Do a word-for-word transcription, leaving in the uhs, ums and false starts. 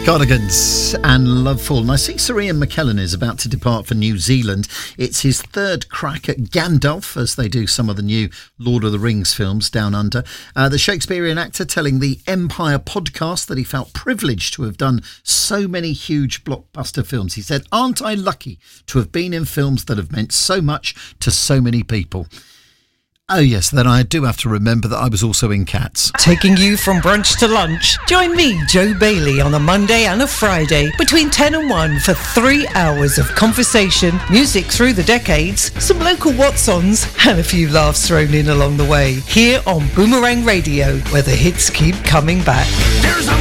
Cardigans and Loveful. I see Sir Ian McKellen is about to depart for New Zealand. It's his third crack at Gandalf, as they do some of the new Lord of the Rings films down under. Uh, the Shakespearean actor telling the Empire podcast that he felt privileged to have done so many huge blockbuster films. He said, "Aren't I lucky to have been in films that have meant so much to so many people?" Oh yes, then I do have to remember that I was also in Cats. Taking you from brunch to lunch. Join me, Joe Bailey, on a Monday and a Friday between ten and one for three hours of conversation, music through the decades, some local what's-ons and a few laughs thrown in along the way. Here on Boomerang Radio, where the hits keep coming back. There's a